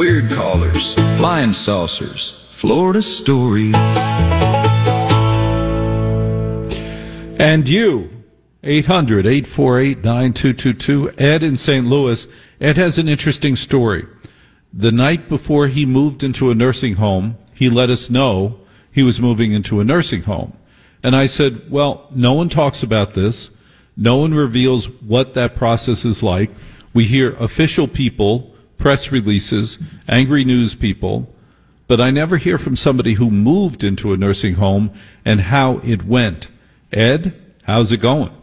weird callers, flying saucers, Florida stories. And you, 800-848-9222. Ed in St. Louis. Ed has an interesting story. The night before he moved into a nursing home, he let us know he was moving into a nursing home. And I said, well, no one talks about this. No one reveals what that process is like. We hear official people, press releases, angry news people, but I never hear from somebody who moved into a nursing home and how it went. Ed, how's it going?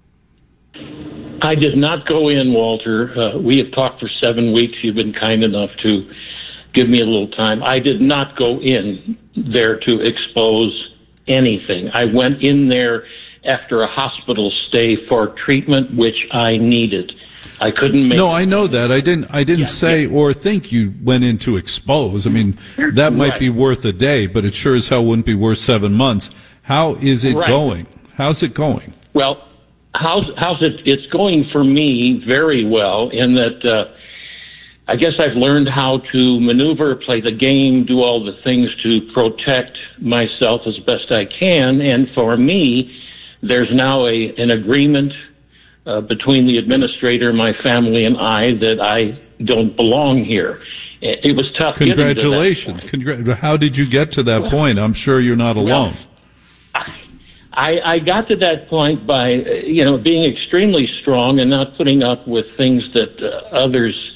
I did not go in, Walter. We have talked for 7 weeks. You've been kind enough to give me a little time. I did not go in there to expose anything. I went in there after a hospital stay for treatment, which I needed. I couldn't make. No, I know that. I didn't say or think you went in to expose. I mean, that might be worth a day, but it sure as hell wouldn't be worth 7 months. How is it going? How's it going? Well, how's it? It's going for me very well in that I guess I've learned how to maneuver, play the game, do all the things to protect myself as best I can. And for me, there's now an agreement between the administrator, my family, and I that I don't belong here. It was tough. Congratulations. How did you get to that point? I'm sure you're not alone. I got to that point by, being extremely strong and not putting up with things that others,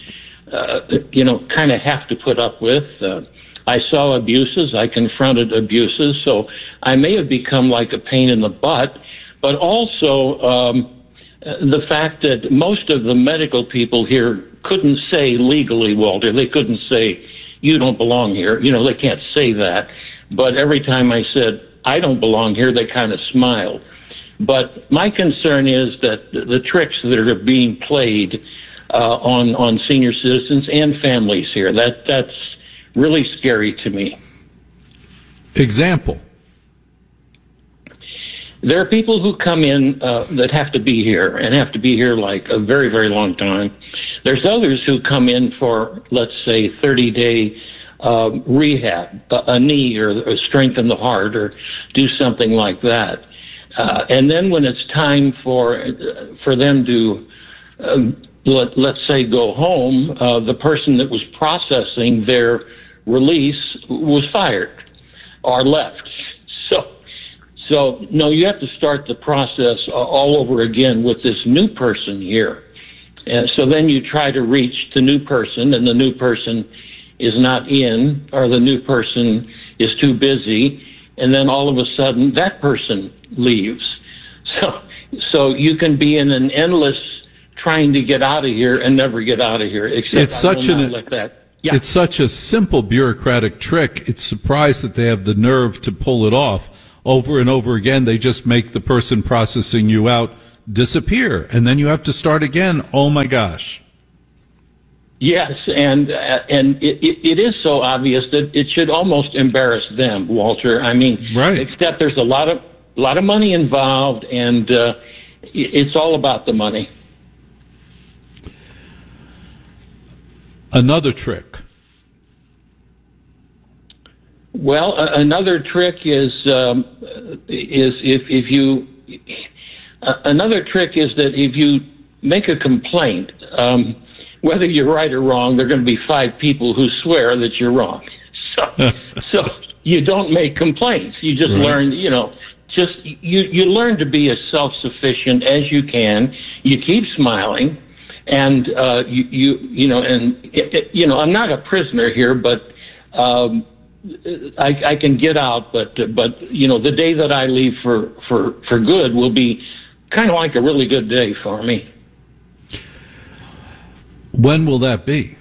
kind of have to put up with. I saw abuses. I confronted abuses. So I may have become like a pain in the butt, but also the fact that most of the medical people here couldn't say legally, Walter, they couldn't say, you don't belong here. They can't say that. But every time I said, I don't belong here, they kind of smiled. But my concern is that the tricks that are being played on senior citizens and families here, that's really scary to me. Example? There are people who come in that have to be here and have to be here like a very, very long time. There's others who come in for, let's say, 30-day rehab, a knee or strengthen the heart or do something like that. And then when it's time for them to, let's say, go home, the person that was processing their release was fired or left. So no, you have to start the process all over again with this new person here. And so then you try to reach the new person, and the new person is not in, or the new person is too busy, and then all of a sudden that person leaves. So you can be in an endless trying to get out of here and never get out of here. Except it's such a simple bureaucratic trick. It's surprised that they have the nerve to pull it off. Over and over again, they just make the person processing you out disappear, and then you have to start again. Oh my gosh. Yes, and it is so obvious that it should almost embarrass them, Walter. I mean, right. Except there's a lot of money involved, and it's all about the money. Another trick. Well, another trick is if you another trick is that if you make a complaint. Whether you're right or wrong, there are going to be 5 people who swear that you're wrong. So you don't make complaints. You just learn, you learn to be as self-sufficient as you can. You keep smiling, and I'm not a prisoner here, but I can get out. But the day that I leave for good will be kind of like a really good day for me. When will that be?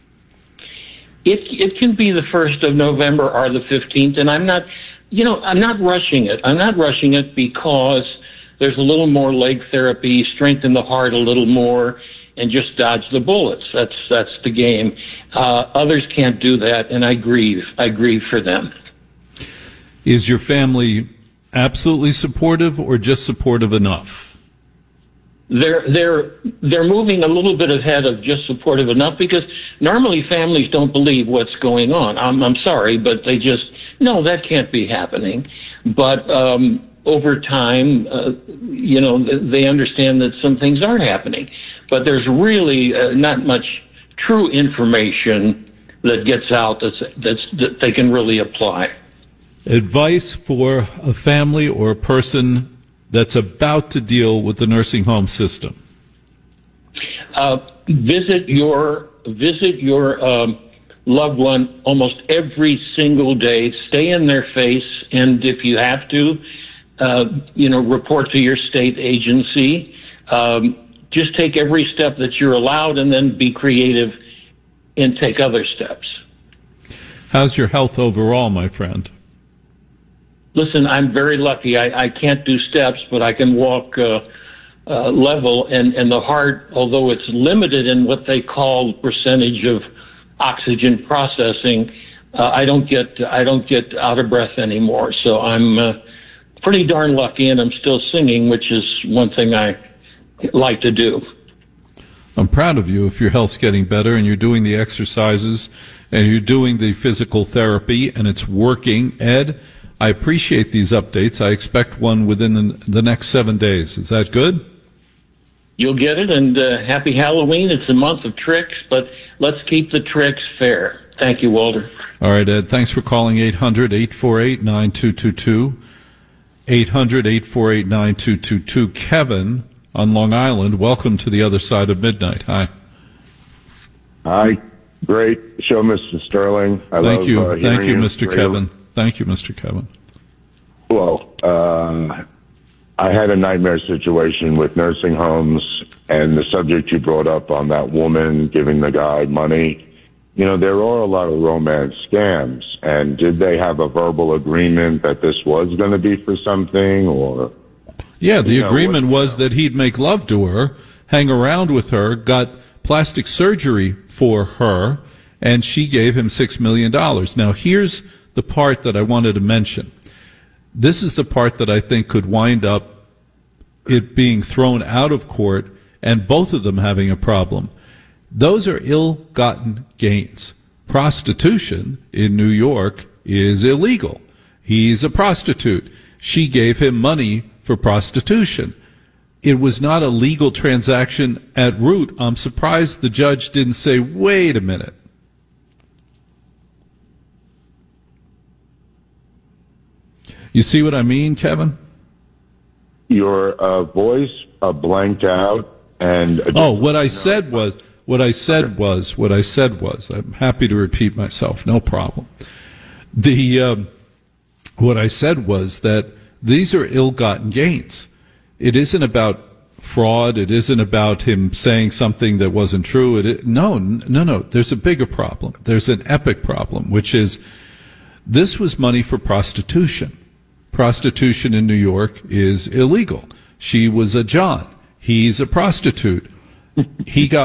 It can be the 1st of November or the 15th, and I'm not rushing it. I'm not rushing it because there's a little more leg therapy, strengthen the heart a little more, and just dodge the bullets. That's the game. Others can't do that, and I grieve. I grieve for them. Is your family absolutely supportive or just supportive enough? they're moving a little bit ahead of just supportive enough, because normally families don't believe what's going on. I'm sorry, but they just, no, that can't be happening. But over time, they understand that some things are happening. But there's really not much true information that gets out that they can really apply. Advice for a family or a person that's about to deal with the nursing home system? Visit your loved one almost every single day. Stay in their face, and if you have to, report to your state agency. Just take every step that you're allowed, and then be creative and take other steps. How's your health overall, my friend? Listen, I'm very lucky. I can't do steps, but I can walk level, and the heart, although it's limited in what they call percentage of oxygen processing, I don't get out of breath anymore. So I'm pretty darn lucky, and I'm still singing, which is one thing I like to do. I'm proud of you if your health's getting better and you're doing the exercises and you're doing the physical therapy and it's working. Ed, I appreciate these updates. I expect one within the next 7 days. Is that good? You'll get it, and happy Halloween. It's a month of tricks, but let's keep the tricks fair. Thank you, Walter. All right, Ed. Thanks for calling 800-848-9222. 800-848-9222. Kevin on Long Island, welcome to the other side of midnight. Hi. Hi. Great show, Mr. Sterling. Thank you, Mr. Kevin. Thank you, Mr. Kevin. Well, I had a nightmare situation with nursing homes, and the subject you brought up on that woman giving the guy money. There are a lot of romance scams. And did they have a verbal agreement that this was going to be for something, or? Yeah, the agreement was that he'd make love to her, hang around with her, got plastic surgery for her, and she gave him $6 million. Now, here's the part that I wanted to mention. This is the part that I think could wind up it being thrown out of court and both of them having a problem. Those are ill-gotten gains. Prostitution in New York is illegal. He's a prostitute. She gave him money for prostitution. It was not a legal transaction at root. I'm surprised the judge didn't say, wait a minute. You see what I mean, Kevin? Your voice blanked out, and what I said was, I'm happy to repeat myself, no problem. What I said was that these are ill-gotten gains. It isn't about fraud. It isn't about him saying something that wasn't true. No. There's a bigger problem. There's an epic problem, which is this was money for prostitution. Prostitution in New York is illegal. She was a John. He's a prostitute. He got